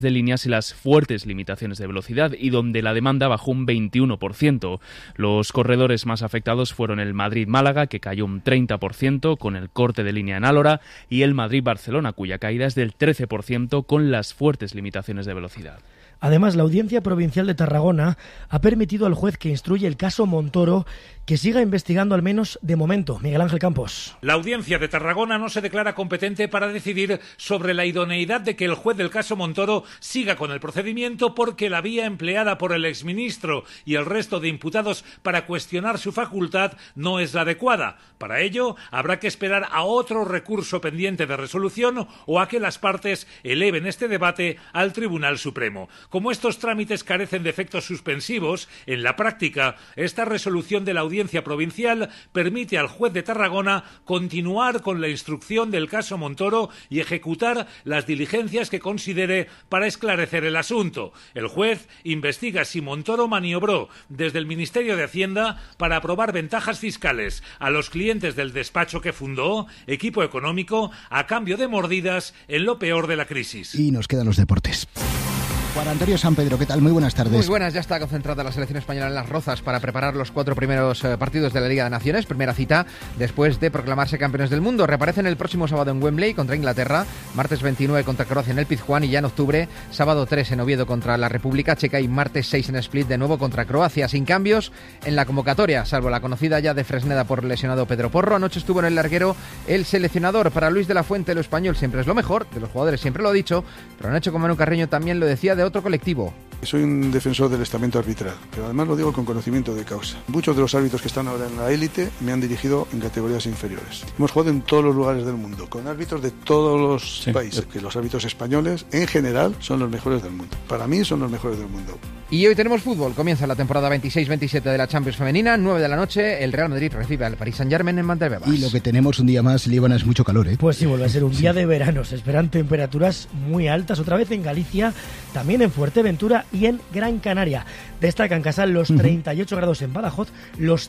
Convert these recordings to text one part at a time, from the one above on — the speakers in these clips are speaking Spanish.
de líneas y las fuertes limitaciones de velocidad, y donde la demanda bajó un 21%. Los corredores más afectados fueron el Madrid-Málaga, que cayó un 30% con el corte de línea en Álora, y el Madrid-Barcelona, cuya caída es del 13% con las fuertes limitaciones de velocidad. Además, la Audiencia Provincial de Tarragona ha permitido al juez que instruye el caso Montoro que siga investigando, al menos de momento. Miguel Ángel Campos. La Audiencia de Tarragona no se declara competente para decidir sobre la idoneidad de que el juez del caso Montoro siga con el procedimiento, porque la vía empleada por el exministro y el resto de imputados para cuestionar su facultad no es la adecuada. Para ello, habrá que esperar a otro recurso pendiente de resolución o a que las partes eleven este debate al Tribunal Supremo. Como estos trámites carecen de efectos suspensivos, en la práctica, esta resolución de la Audiencia Provincial permite al juez de Tarragona continuar con la instrucción del caso Montoro y ejecutar las diligencias que considere para esclarecer el asunto. El juez investiga si Montoro maniobró desde el Ministerio de Hacienda para aprobar ventajas fiscales a los clientes del despacho que fundó, Equipo Económico, a cambio de mordidas en lo peor de la crisis. Y nos quedan los deportes. Juan Antonio Sampedro, ¿qué tal? Muy buenas tardes. Muy buenas, ya está concentrada la selección española en Las Rozas para preparar los 4 primeros partidos de la Liga de Naciones. Primera cita después de proclamarse campeones del mundo. Reaparecen el próximo sábado en Wembley contra Inglaterra, martes 29 contra Croacia en el Pizjuán, y ya en octubre, sábado 3 en Oviedo contra la República Checa y martes 6 en Split de nuevo contra Croacia. Sin cambios en la convocatoria, salvo la conocida ya de Fresneda por lesionado Pedro Porro. Anoche estuvo en el larguero el seleccionador. Para Luis de la Fuente, lo español siempre es lo mejor, de los jugadores siempre lo ha dicho, pero anoche con Manu Carreño también lo decía de otro colectivo. Soy un defensor del estamento arbitral, pero además lo digo con conocimiento de causa. Muchos de los árbitros que están ahora en la élite me han dirigido en categorías inferiores. Hemos jugado en todos los lugares del mundo, con árbitros de todos los países, que los árbitros españoles en general son los mejores del mundo. Para mí son los mejores del mundo. Y hoy tenemos fútbol. Comienza la temporada 26-27 de la Champions femenina. 9 de la noche, el Real Madrid recibe al Paris Saint-Germain en Mantebebas. Y lo que tenemos un día más, Líbana, es mucho calor, ¿eh? Pues sí, vuelve a ser un día de verano. Se esperan temperaturas muy altas, otra vez en Galicia, también en Fuerteventura y en Gran Canaria. Destacan Casal los 38 grados en Badajoz, los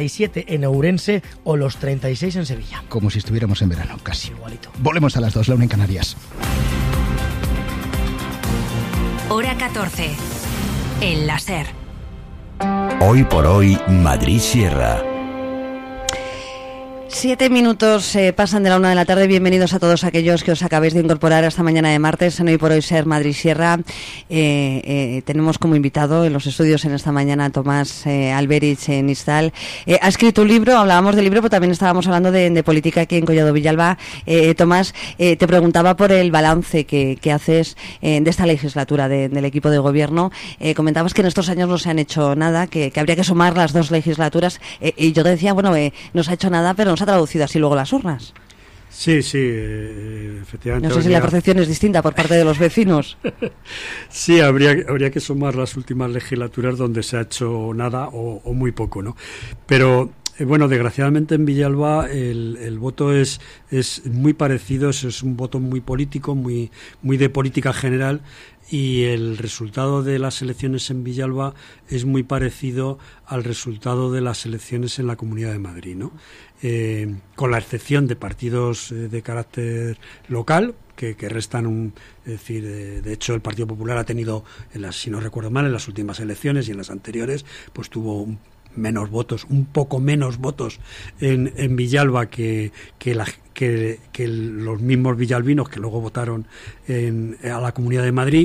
37 en Ourense o los 36 en Sevilla. Como si estuviéramos en verano, casi. Igualito. Volvemos a las 2, la 1 en Canarias. Hora 14. El láser. Hoy por hoy, Madrid Sierra. 7 minutos pasan de la 1 de la tarde. Bienvenidos a todos aquellos que os acabéis de incorporar esta mañana de martes en Hoy por Hoy Ser Madrid Sierra. Tenemos como invitado en los estudios en esta mañana a Tomás Alberich Nistal. Ha escrito un libro, hablábamos del libro, pero también estábamos hablando de política aquí en Collado Villalba. Tomás, te preguntaba por el balance que haces de esta legislatura del equipo de gobierno. Comentabas que en estos años no se han hecho nada, que habría que sumar las 2 legislaturas. Y yo te decía, bueno, no se ha hecho nada, pero nos ha traducido así luego las urnas. Sí, efectivamente. No sé si la percepción es distinta por parte de los vecinos. Sí, habría que sumar las últimas legislaturas donde se ha hecho nada o muy poco, ¿no? Pero bueno, desgraciadamente en Villalba el voto es muy parecido, es un voto muy político, muy de política general. Y el resultado de las elecciones en Villalba es muy parecido al resultado de las elecciones en la Comunidad de Madrid, ¿no? Con la excepción de partidos de carácter local, que restan es decir, de hecho el Partido Popular ha tenido, si no recuerdo mal, en las últimas elecciones y en las anteriores, pues tuvo un poco menos votos en Villalba que los mismos villalbinos que luego votaron a la Comunidad de Madrid,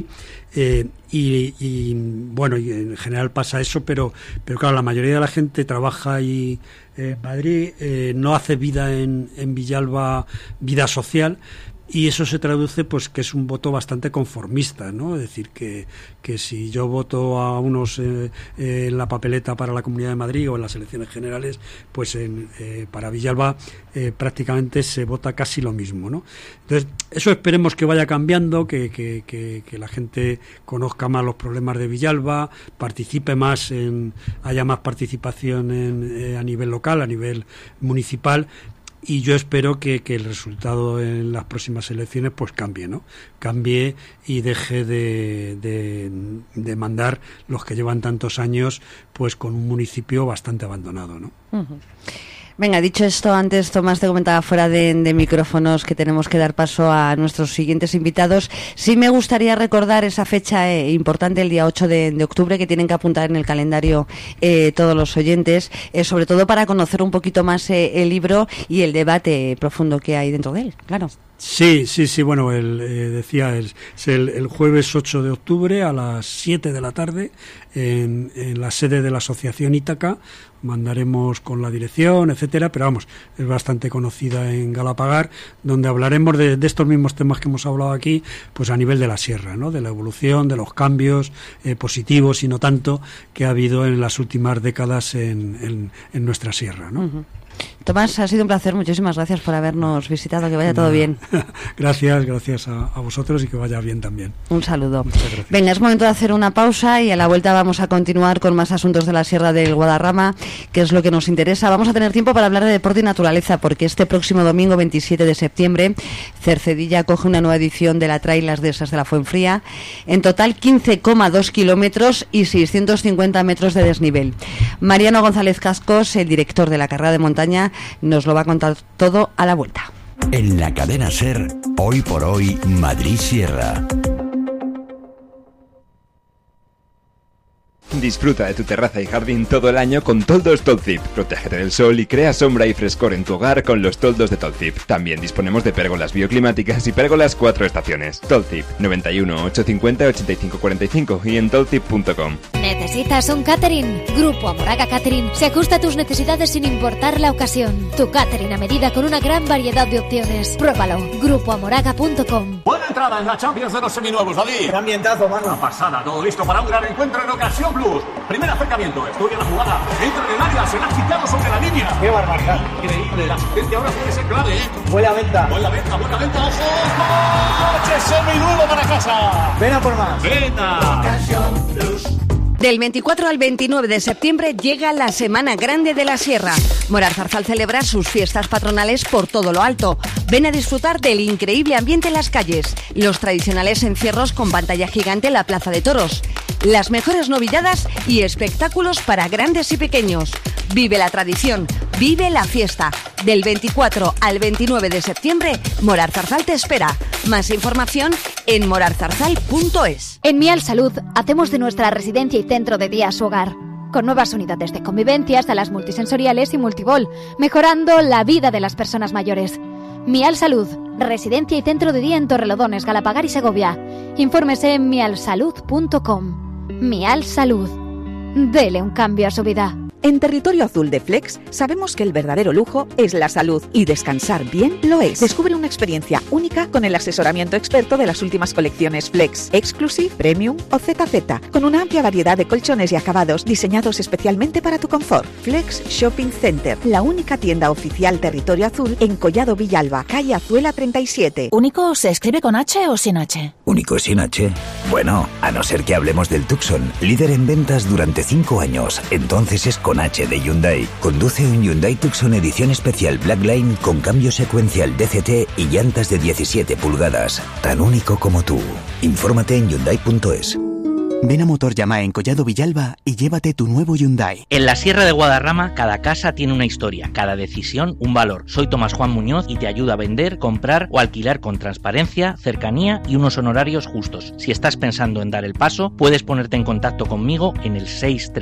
y bueno, y en general pasa eso, pero claro, la mayoría de la gente trabaja y Madrid no hace vida en Villalba, vida social. Y eso se traduce, pues, que es un voto bastante conformista, ¿no? Es decir, que si yo voto a unos en la papeleta para la Comunidad de Madrid o en las elecciones generales, pues para Villalba prácticamente se vota casi lo mismo, ¿no? Entonces, eso esperemos que vaya cambiando, que la gente conozca más los problemas de Villalba, participe más, haya más participación a nivel local, a nivel municipal. Y yo espero que el resultado en las próximas elecciones pues cambie, ¿no? Cambie y deje de mandar los que llevan tantos años pues con un municipio bastante abandonado, ¿no? Uh-huh. Venga, dicho esto, antes Tomás te comentaba fuera de micrófonos que tenemos que dar paso a nuestros siguientes invitados. Sí me gustaría recordar esa fecha importante, el día 8 de octubre, que tienen que apuntar en el calendario todos los oyentes, sobre todo para conocer un poquito más el libro y el debate profundo que hay dentro de él, claro. Sí, bueno, decía, es el jueves 8 de octubre a las 7 de la tarde en la sede de la Asociación Ítaca. Mandaremos con la dirección, etcétera, pero vamos, es bastante conocida en Galapagar, donde hablaremos de estos mismos temas que hemos hablado aquí, pues a nivel de la sierra, ¿no? De la evolución, de los cambios positivos y no tanto que ha habido en las últimas décadas en nuestra sierra, ¿no? Uh-huh. Tomás, ha sido un placer, muchísimas gracias por habernos visitado, que vaya todo bien. Gracias a vosotros y que vaya bien también. Un saludo. Muchas gracias. Venga, es momento de hacer una pausa y a la vuelta vamos a continuar con más asuntos de la Sierra del Guadarrama, que es lo que nos interesa. Vamos a tener tiempo para hablar de deporte y naturaleza, porque este próximo domingo 27 de septiembre Cercedilla acoge una nueva edición de la Trail Las Dehesas de la Fuenfría, en total 15,2 kilómetros y 650 metros de desnivel. Mariano González Cascos, el director de la carrera de montaña, nos lo va a contar todo a la vuelta. En la cadena SER, hoy por hoy, Madrid Sierra. Disfruta de tu terraza y jardín todo el año con toldos Tolzip. Protégete del sol y crea sombra y frescor en tu hogar con los toldos de Tolzip. También disponemos de pérgolas bioclimáticas y pérgolas 4 estaciones. Tolzip, 91 850 85 45 y en tolzip.com. ¿Necesitas un catering? Grupo Amoraga Catering se ajusta a tus necesidades sin importar la ocasión. Tu catering a medida con una gran variedad de opciones. Pruébalo. grupoamoraga.com. Buena entrada en la Champions de los seminuevos, David. ¡Qué ambientazo, mano! Una pasada, todo listo para un gran encuentro en Ocasión Plus. Primer acercamiento, estudia la jugada, entra en el área, será quitado sobre la línea. ¡Qué barbaridad! Increíble, la asistencia ahora puede ser clave, ¿eh? Buena venta, ¡ojo! ¡Coche seminuevo para casa! ¡Ven a por más! ¡Venta! Ocasión Plus. Del 24 al 29 de septiembre llega la Semana Grande de la Sierra. Morar Zarzal celebra sus fiestas patronales por todo lo alto. Ven a disfrutar del increíble ambiente en las calles, los tradicionales encierros con pantalla gigante en la Plaza de Toros, las mejores novilladas y espectáculos para grandes y pequeños. Vive la tradición, vive la fiesta. Del 24 al 29 de septiembre, Morar Zarzal te espera. Más información en morarzarzal.es. En Mial Salud hacemos de nuestra residencia y centro de día su hogar, con nuevas unidades de convivencia, salas multisensoriales y multibol, mejorando la vida de las personas mayores. Mial Salud, residencia y centro de día en Torrelodones, Galapagar y Segovia. Infórmese en mialsalud.com. Mial Salud. Dele un cambio a su vida. En Territorio Azul de Flex sabemos que el verdadero lujo es la salud y descansar bien lo es. Descubre una experiencia única con el asesoramiento experto de las últimas colecciones Flex, Exclusive, Premium o ZZ, con una amplia variedad de colchones y acabados diseñados especialmente para tu confort. Flex Shopping Center, la única tienda oficial Territorio Azul en Collado Villalba, calle Azuela 37. ¿Único se escribe con H o sin H? ¿Único sin H? Bueno, a no ser que hablemos del Tucson, líder en ventas durante 5 años. Entonces es con H de Hyundai. Conduce un Hyundai Tucson edición especial Blackline con cambio secuencial DCT y llantas de 17 pulgadas. Tan único como tú. Infórmate en Hyundai.es. Ven a Motor Yamaha en Collado Villalba y llévate tu nuevo Hyundai. En la Sierra de Guadarrama, cada casa tiene una historia, cada decisión un valor. Soy Tomás Juan Muñoz y te ayudo a vender, comprar o alquilar con transparencia, cercanía y unos honorarios justos. Si estás pensando en dar el paso, puedes ponerte en contacto conmigo en el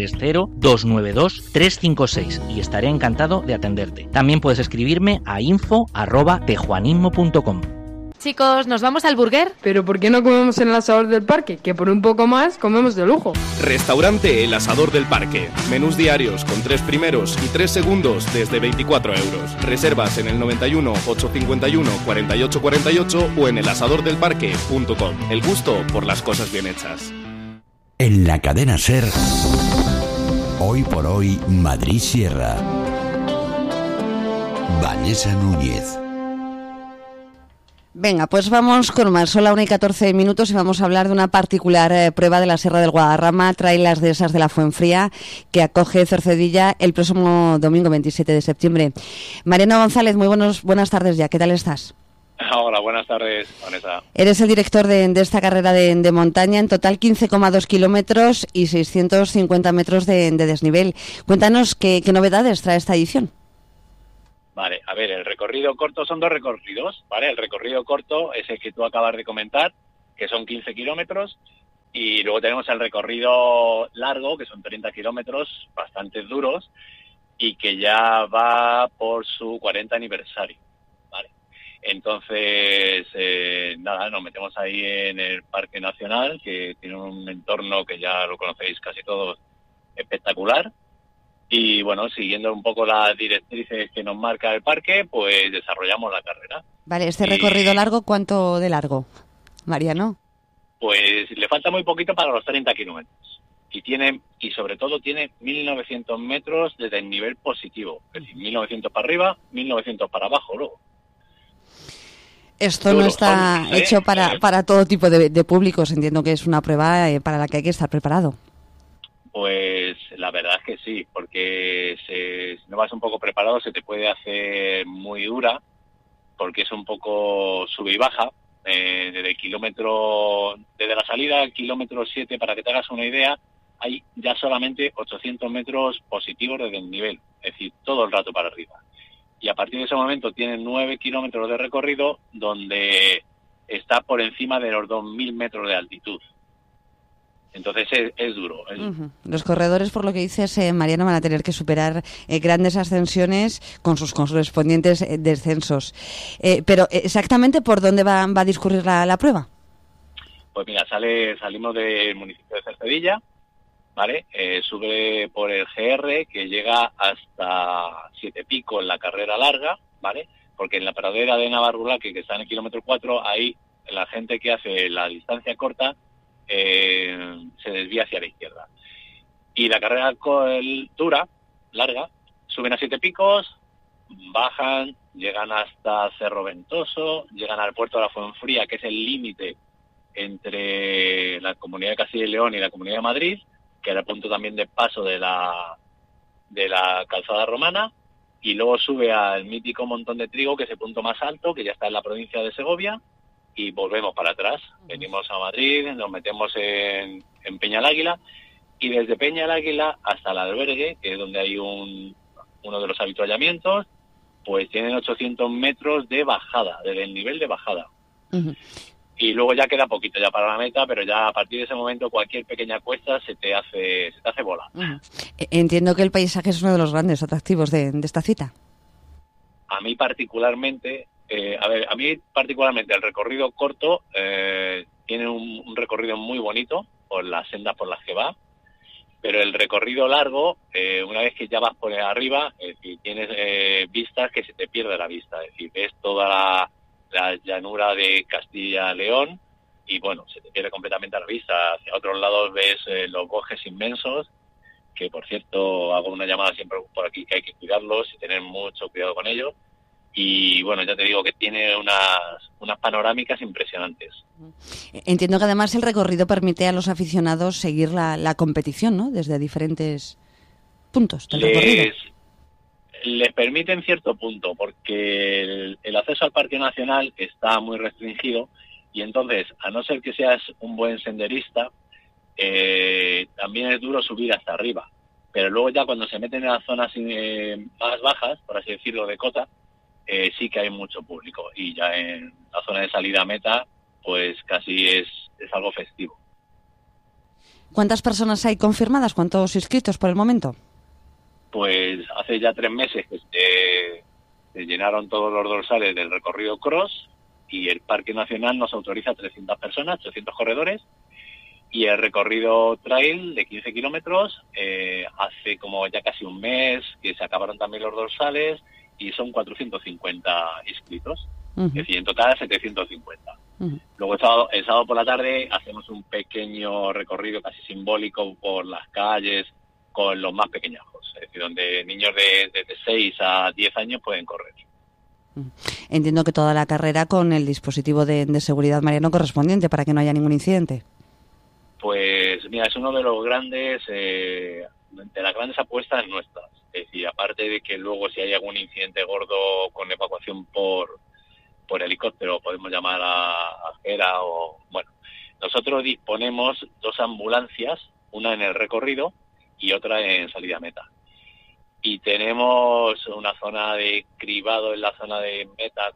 630-292-356 y estaré encantado de atenderte. También puedes escribirme a info@tejuanismo.com. Chicos, ¿nos vamos al burger? ¿Pero por qué no comemos en el asador del parque? Que por un poco más comemos de lujo. Restaurante El Asador del Parque. Menús diarios con 3 primeros y 3 segundos desde 24 euros. Reservas en el 91 851 48 48 o en elasadordelparque.com. El gusto por las cosas bien hechas. En la cadena SER, hoy por hoy, Madrid Sierra. Vanessa Núñez. Venga, pues vamos con más. Son la 1:14 y vamos a hablar de una particular prueba de la Sierra del Guadarrama, Trail Las Dehesas de la Fuenfría, que acoge Cercedilla el próximo domingo 27 de septiembre. Mariano González, muy buenas tardes ya. ¿Qué tal estás? Hola, buenas tardes, Vanessa. Eres el director de esta carrera de montaña, en total 15,2 kilómetros y 650 metros de desnivel. Cuéntanos qué novedades trae esta edición. Vale, a ver, el recorrido corto son 2 recorridos, ¿vale? El recorrido corto es el que tú acabas de comentar, que son 15 kilómetros, y luego tenemos el recorrido largo, que son 30 kilómetros, bastante duros, y que ya va por su 40 aniversario, ¿vale? Entonces, nada, nos metemos ahí en el Parque Nacional, que tiene un entorno que ya lo conocéis casi todos, espectacular. Y bueno, siguiendo un poco las directrices que nos marca el parque, pues desarrollamos la carrera. Vale, este recorrido largo, ¿cuánto de largo, Mariano? Pues le falta muy poquito para los 30 kilómetros. Y sobre todo tiene 1.900 metros de desnivel positivo. Es decir, 1.900 para arriba, 1.900 para abajo luego. Esto no está hecho para todo tipo de públicos. Entiendo que es una prueba para la que hay que estar preparado. Pues la verdad es que sí, porque si no vas un poco preparado se te puede hacer muy dura, porque es un poco sube y baja. Desde la salida al kilómetro 7, para que te hagas una idea, hay ya solamente 800 metros positivos de desnivel, es decir, todo el rato para arriba. Y a partir de ese momento tienen 9 kilómetros de recorrido donde está por encima de los 2.000 metros de altitud. Entonces es duro. Los corredores, por lo que dices, Mariano, van a tener que superar grandes ascensiones con sus correspondientes descensos. Pero exactamente, ¿por dónde va a discurrir la prueba? Pues mira, salimos del municipio de Cercedilla, ¿vale? Sube por el GR, que llega hasta Siete Picos en la carrera larga, ¿vale? Porque en la pradera de Navarrulaque, que está en el kilómetro 4, ahí la gente que hace la distancia corta se desvía hacia la izquierda. Y la carrera dura, larga, suben a Siete Picos, bajan, llegan hasta Cerro Ventoso, llegan al puerto de la Fuenfría, que es el límite entre la Comunidad de Castilla y León y la Comunidad de Madrid, que era el punto también de paso de la calzada romana, y luego sube al mítico Montón de Trigo, que es el punto más alto, que ya está en la provincia de Segovia, y volvemos para atrás. Venimos a Madrid, nos metemos en Peña del Águila, y desde Peña del Águila hasta el albergue, que es donde hay uno de los avituallamientos, pues tienen 800 metros de bajada, de desnivel de bajada. Y luego ya queda poquito ya para la meta, pero ya a partir de ese momento cualquier pequeña cuesta se te hace bola. Entiendo que el paisaje es uno de los grandes atractivos de esta cita. A mí particularmente el recorrido corto tiene un recorrido muy bonito por las sendas por las que va, pero el recorrido largo, una vez que ya vas por arriba, es decir, tienes vistas que se te pierde la vista, es decir, ves toda la llanura de Castilla-León y bueno, se te pierde completamente la vista. Hacia otros lados ves los bosques inmensos, que por cierto hago una llamada siempre por aquí que hay que cuidarlos y tener mucho cuidado con ellos. Y bueno, ya te digo que tiene unas panorámicas impresionantes. Entiendo que además el recorrido permite a los aficionados seguir la competición, ¿no? Desde diferentes puntos del recorrido. Les permite en cierto punto, porque el acceso al Parque Nacional está muy restringido y entonces, a no ser que seas un buen senderista, también es duro subir hasta arriba. Pero luego ya cuando se meten en las zonas más bajas, por así decirlo, de cota, sí que hay mucho público. Y ya en la zona de salida a meta, pues casi es algo festivo. ¿Cuántas personas hay confirmadas? ¿Cuántos inscritos por el momento? Pues hace ya 3 meses que se llenaron todos los dorsales del recorrido cross y el Parque Nacional nos autoriza 300 personas, 300 corredores, y el recorrido trail de 15 kilómetros hace como ya casi un mes que se acabaron también los dorsales y son 450 inscritos, es decir, en total 750. Luego el sábado por la tarde hacemos un pequeño recorrido casi simbólico por las calles con los más pequeñajos, es decir, donde niños de 6 a 10 años pueden correr. Entiendo que toda la carrera con el dispositivo de seguridad, Mariano, correspondiente para que no haya ningún incidente. Pues mira, es uno de los grandes, de las grandes apuestas nuestras. Es decir, aparte de que luego si hay algún incidente gordo con evacuación por helicóptero, podemos llamar a Gera o... Bueno, nosotros disponemos 2 ambulancias, una en el recorrido y otra en salida a meta. y tenemos una zona de cribado en la zona de meta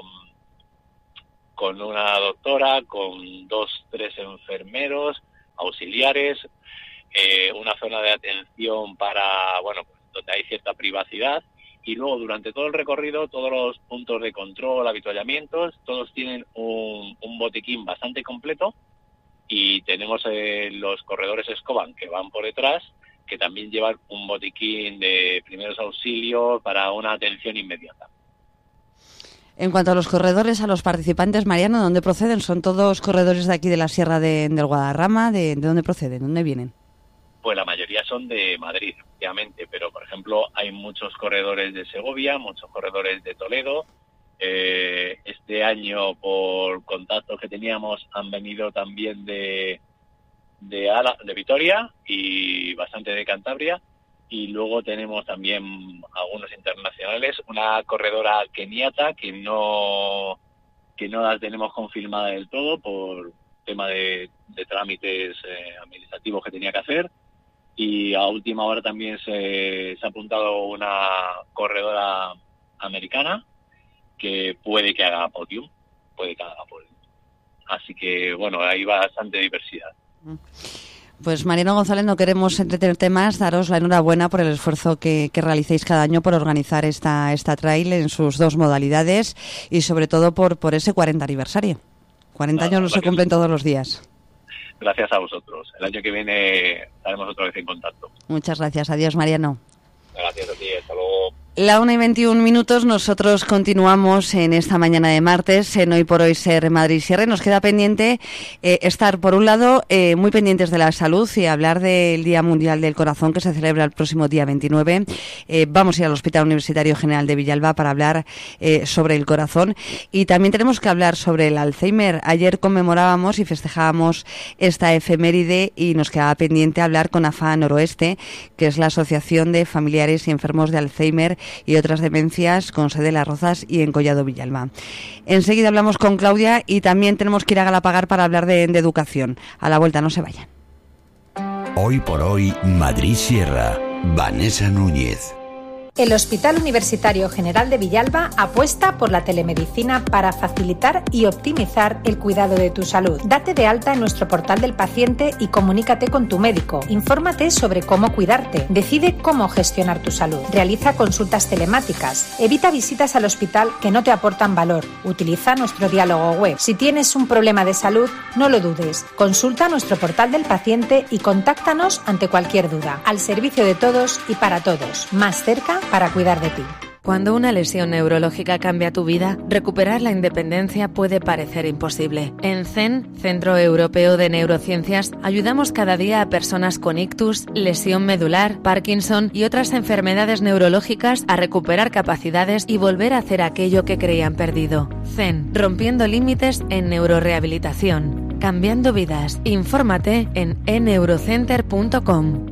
con una doctora, con 2-3 enfermeros, auxiliares, una zona de atención para, bueno, pues donde hay cierta privacidad, y luego durante todo el recorrido, todos los puntos de control, avituallamientos, todos tienen un botiquín bastante completo, y tenemos los corredores Scoban que van por detrás, que también llevan un botiquín de primeros auxilios para una atención inmediata. En cuanto a los corredores, a los participantes, Mariano, ¿de dónde proceden? ¿Son todos corredores de aquí de la Sierra del Guadarrama? ¿De dónde proceden? ¿De dónde vienen? Pues la mayoría son de Madrid, efectivamente, pero por ejemplo hay muchos corredores de Segovia, muchos corredores de Toledo. Este año, por contactos que teníamos, han venido también de Vitoria y bastante de Cantabria, y luego tenemos también algunos internacionales, una corredora keniata que no la tenemos confirmada del todo por tema de trámites administrativos que tenía que hacer, y a última hora también se ha apuntado una corredora americana que puede que haga podium, así que bueno, hay bastante diversidad. Pues Mariano González, no queremos entretenerte más, daros la enhorabuena por el esfuerzo que realicéis cada año por organizar esta trail en sus dos modalidades y sobre todo por ese 40 aniversario. 40 años no se cumplen todos los días. Gracias a vosotros. El año que viene estaremos otra vez en contacto. Muchas gracias. Adiós, Mariano. Gracias a ti. Hasta luego. La 1:21, nosotros continuamos en esta mañana de martes, en Hoy por Hoy Ser Madrid Sierra. Nos queda pendiente estar, por un lado, muy pendientes de la salud y hablar del Día Mundial del Corazón, que se celebra el próximo día 29. Vamos a ir al Hospital Universitario General de Villalba para hablar sobre el corazón. Y también tenemos que hablar sobre el Alzheimer. Ayer conmemorábamos y festejábamos esta efeméride y nos quedaba pendiente hablar con AFA Noroeste, que es la Asociación de Familiares y Enfermos de Alzheimer y otras demencias con sede en Las Rozas y en Collado Villalba. Enseguida hablamos con Claudia y también tenemos que ir a Galapagar para hablar de educación. A la vuelta, no se vayan. Hoy por Hoy Madrid Sierra. Vanessa Núñez. El Hospital Universitario General de Villalba apuesta por la telemedicina para facilitar y optimizar el cuidado de tu salud. Date de alta en nuestro portal del paciente y comunícate con tu médico. Infórmate sobre cómo cuidarte. Decide cómo gestionar tu salud. Realiza consultas telemáticas. Evita visitas al hospital que no te aportan valor. Utiliza nuestro diálogo web. Si tienes un problema de salud, no lo dudes. Consulta nuestro portal del paciente y contáctanos ante cualquier duda. Al servicio de todos y para todos. Más cerca para cuidar de ti. Cuando una lesión neurológica cambia tu vida, recuperar la independencia puede parecer imposible. En CEN, Centro Europeo de Neurociencias, ayudamos cada día a personas con ictus, lesión medular, Parkinson y otras enfermedades neurológicas a recuperar capacidades y volver a hacer aquello que creían perdido. CEN, rompiendo límites en neurorehabilitación. Cambiando vidas. Infórmate en enneurocenter.com.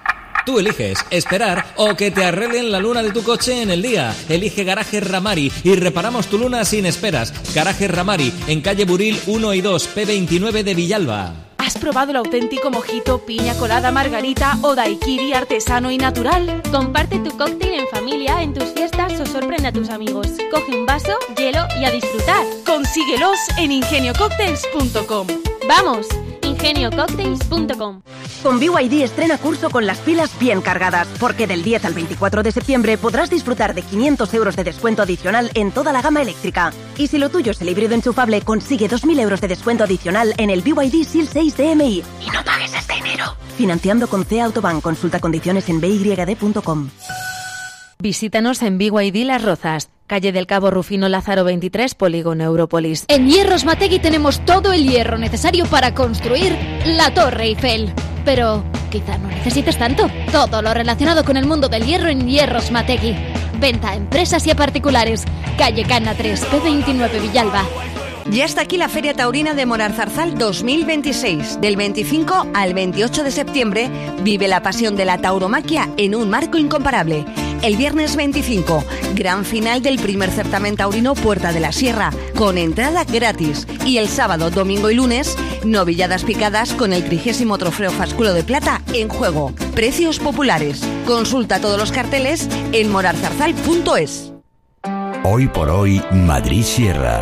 Tú eliges esperar o que te arreglen la luna de tu coche en el día. Elige Garaje Ramari y reparamos tu luna sin esperas. Garaje Ramari, en calle Buril 1 y 2, P29 de Villalba. ¿Has probado el auténtico mojito, piña colada, margarita o daiquiri artesano y natural? Comparte tu cóctel en familia, en tus fiestas o sorprende a tus amigos. Coge un vaso, hielo y a disfrutar. Consíguelos en ingeniococktails.com. ¡Vamos! ingeniococktails.com. Con BYD estrena curso con las pilas bien cargadas, porque del 10 al 24 de septiembre podrás disfrutar de 500 euros de descuento adicional en toda la gama eléctrica. Y si lo tuyo es el híbrido enchufable, consigue 2.000 euros de descuento adicional en el BYD SEAL 6 DMI. Y no pagues hasta enero. Financiando con CEA Autobank. Consulta condiciones en byd.com. Visítanos en BYD Las Rozas, calle del Cabo Rufino Lázaro 23, Polígono Europolis. En Hierros Mategui tenemos todo el hierro necesario para construir la Torre Eiffel. Pero quizá no necesites tanto. Todo lo relacionado con el mundo del hierro en Hierros Mategui. Venta a empresas y a particulares. Calle Cana 3, P29 Villalba. Ya está aquí la Feria Taurina de Morarzarzal 2026. Del 25 al 28 de septiembre vive la pasión de la tauromaquia en un marco incomparable. El viernes 25, gran final del primer certamen taurino Puerta de la Sierra, con entrada gratis. Y el sábado, domingo y lunes, novilladas picadas con el 30º Trofeo Fasculo de Plata en juego. Precios populares. Consulta todos los carteles en morarzarzal.es. Hoy por hoy, Madrid Sierra.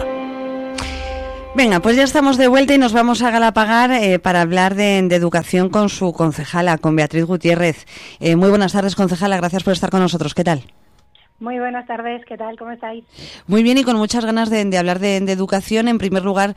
Venga, pues ya estamos de vuelta y nos vamos a Galapagar para hablar de educación con su concejala, con Beatriz Gutiérrez. Muy buenas tardes, concejala, gracias por estar con nosotros. ¿Qué tal? Muy buenas tardes, ¿qué tal? ¿Cómo estáis? Muy bien y con muchas ganas de hablar de educación. En primer lugar,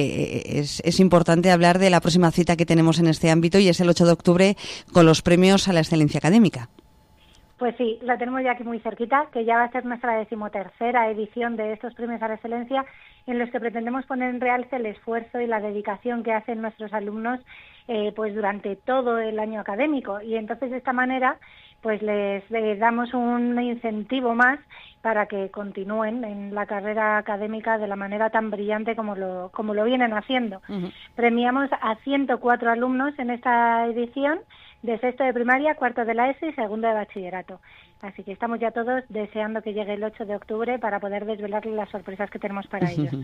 es importante hablar de la próxima cita que tenemos en este ámbito y es el 8 de octubre con los premios a la excelencia académica. Pues sí, la tenemos ya aquí muy cerquita, que ya va a ser nuestra 13ª edición de estos premios a la excelencia, en los que pretendemos poner en realce el esfuerzo y la dedicación que hacen nuestros alumnos pues durante todo el año académico. Y entonces de esta manera pues les damos un incentivo más para que continúen en la carrera académica de la manera tan brillante como lo vienen haciendo. Uh-huh. Premiamos a 104 alumnos en esta edición, de sexto de primaria, cuarto de la ESO y segundo de bachillerato. Así que estamos ya todos deseando que llegue el 8 de octubre para poder desvelarles las sorpresas que tenemos para ellos.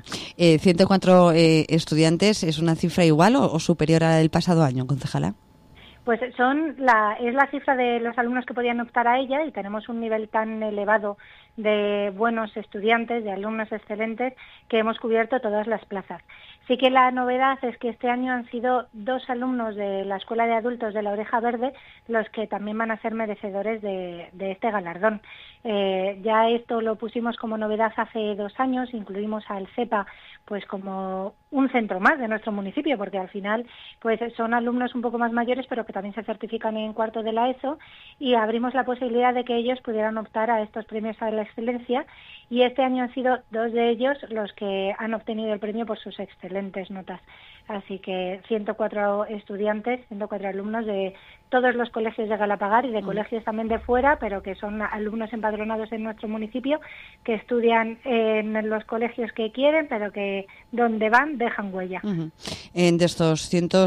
104 estudiantes, ¿es una cifra igual o superior a la del pasado año, concejala? Pues es la cifra de los alumnos que podían optar a ella y tenemos un nivel tan elevado de buenos estudiantes, de alumnos excelentes, que hemos cubierto todas las plazas. Sí que la novedad es que este año han sido 2 alumnos de la Escuela de Adultos de la Oreja Verde los que también van a ser merecedores de este galardón. Ya esto lo pusimos como novedad hace 2 años, incluimos al CEPA pues como un centro más de nuestro municipio, porque al final pues son alumnos un poco más mayores, pero que también se certifican en cuarto de la ESO, y abrimos la posibilidad de que ellos pudieran optar a estos premios a la excelencia, y este año han sido 2 de ellos los que han obtenido el premio por sus excelentes notas. Así que 104 estudiantes, 104 alumnos de todos los colegios de Galapagar y de colegios también de fuera, pero que son alumnos empadronados en nuestro municipio, que estudian en los colegios que quieren, pero que donde van dejan huella. Uh-huh. De estos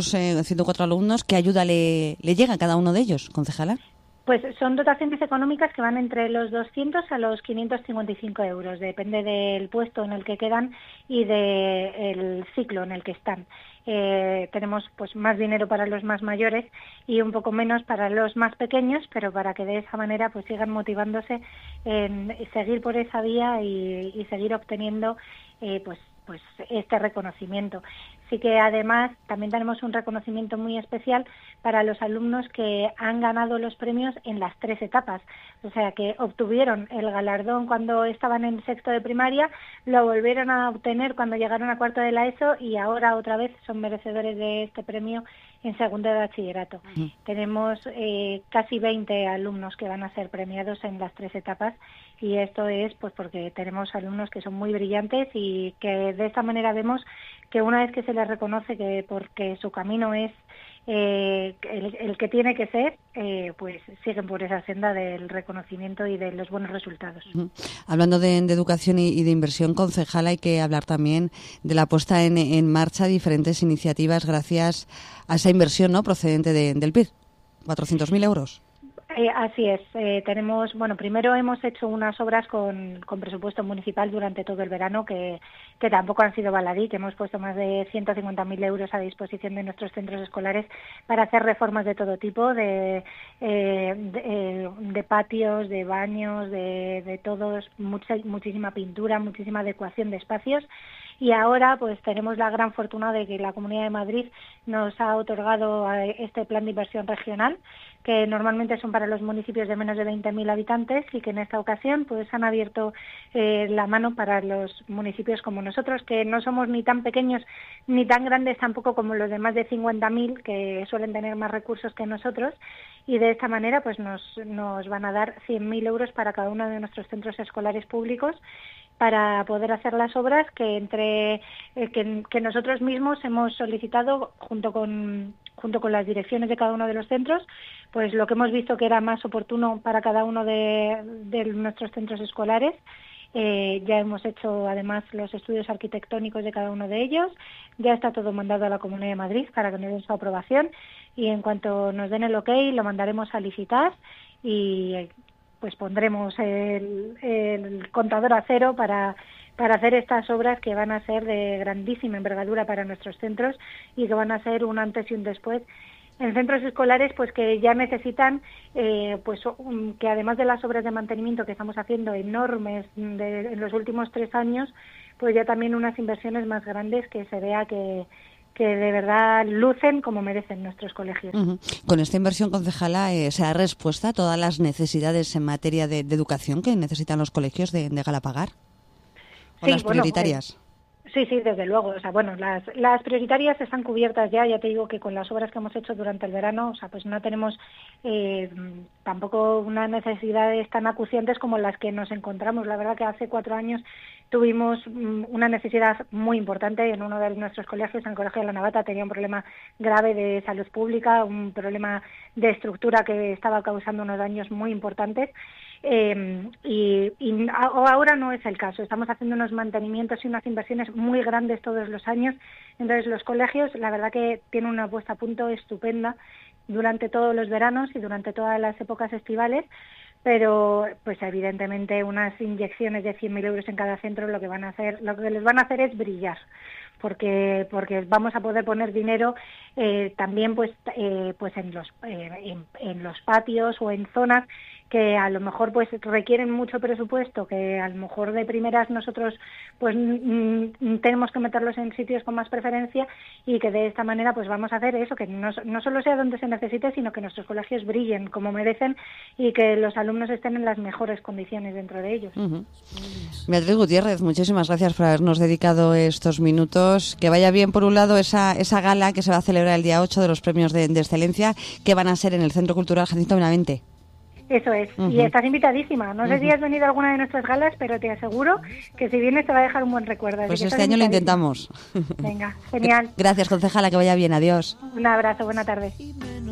104 alumnos, ¿qué ayuda le llega a cada uno de ellos, concejala? Pues son dotaciones económicas que van entre los 200 a los 555 euros, depende del puesto en el que quedan y del ciclo en el que están. Tenemos pues más dinero para los más mayores y un poco menos para los más pequeños, pero para que de esa manera pues sigan motivándose en seguir por esa vía y seguir obteniendo pues este reconocimiento. Sí que además también tenemos un reconocimiento muy especial para los alumnos que han ganado los premios en las 3 etapas, o sea que obtuvieron el galardón cuando estaban en sexto de primaria, lo volvieron a obtener cuando llegaron a cuarto de la ESO y ahora otra vez son merecedores de este premio en segundo de bachillerato. Uh-huh. Tenemos casi 20 alumnos que van a ser premiados en las 3 etapas y esto es pues porque tenemos alumnos que son muy brillantes y que de esta manera vemos que una vez que se les reconoce que porque su camino es el que tiene que ser, pues siguen por esa senda del reconocimiento y de los buenos resultados. Uh-huh. Hablando de educación y de inversión, concejala, hay que hablar también de la puesta en marcha de diferentes iniciativas gracias a esa inversión, ¿no?, procedente del PIR, 400.000 euros. Así es. Tenemos, primero hemos hecho unas obras con presupuesto municipal durante todo el verano que tampoco han sido baladí, que hemos puesto más de 150.000 euros a disposición de nuestros centros escolares para hacer reformas de todo tipo, de patios, de baños, de todos, muchísima pintura, muchísima adecuación de espacios. Y ahora pues tenemos la gran fortuna de que la Comunidad de Madrid nos ha otorgado este plan de inversión regional, que normalmente son para los municipios de menos de 20.000 habitantes y que en esta ocasión pues han abierto la mano para los municipios como nosotros, que no somos ni tan pequeños ni tan grandes tampoco como los de más de 50.000, que suelen tener más recursos que nosotros, y de esta manera pues nos van a dar 100.000 euros para cada uno de nuestros centros escolares públicos para poder hacer las obras que que nosotros mismos hemos solicitado junto con las direcciones de cada uno de los centros, pues lo que hemos visto que era más oportuno para cada uno de nuestros centros escolares, Ya hemos hecho además los estudios arquitectónicos de cada uno de ellos. Ya está todo mandado a la Comunidad de Madrid para que nos den su aprobación y en cuanto nos den el ok lo mandaremos a licitar y pues pondremos el contador a cero para hacer estas obras que van a ser de grandísima envergadura para nuestros centros y que van a ser un antes y un después en centros escolares, pues que ya necesitan, que además de las obras de mantenimiento que estamos haciendo enormes en los últimos 3 años, pues ya también unas inversiones más grandes que se vea que de verdad lucen como merecen nuestros colegios. Uh-huh. Con esta inversión, concejala, ¿se da respuesta a todas las necesidades en materia de educación que necesitan los colegios de Galapagar? ¿O las prioritarias? Sí, desde luego. O sea, bueno, las prioritarias están cubiertas ya te digo que con las obras que hemos hecho durante el verano, o sea, pues no tenemos tampoco unas necesidades tan acuciantes como las que nos encontramos. La verdad que hace 4 años tuvimos una necesidad muy importante en uno de nuestros colegios, en el Colegio de la Navata, tenía un problema grave de salud pública, un problema de estructura que estaba causando unos daños muy importantes. Y ahora no es el caso. Estamos haciendo unos mantenimientos y unas inversiones muy grandes todos los años. Entonces los colegios, la verdad que tienen una puesta a punto estupenda durante todos los veranos y durante todas las épocas estivales, pero pues evidentemente unas inyecciones de 100.000 euros en cada centro lo que les van a hacer es brillar. Porque vamos a poder poner dinero también pues en los patios o en zonas que a lo mejor pues requieren mucho presupuesto, que a lo mejor de primeras nosotros pues tenemos que meterlos en sitios con más preferencia y que de esta manera pues vamos a hacer eso, que no solo sea donde se necesite, sino que nuestros colegios brillen como merecen y que los alumnos estén en las mejores condiciones dentro de ellos. Uh-huh. Beatriz Gutiérrez, muchísimas gracias por habernos dedicado estos minutos. Que vaya bien, por un lado, esa gala que se va a celebrar el día 8 de los premios de excelencia, que van a ser en el Centro Cultural Jacinto Benavente. Eso es, y estás invitadísima. No sé si has venido a alguna de nuestras galas, pero te aseguro que si vienes te va a dejar un buen recuerdo. Pues este año lo intentamos. Venga, genial. Gracias, concejala, que vaya bien, adiós. Un abrazo, buena tarde.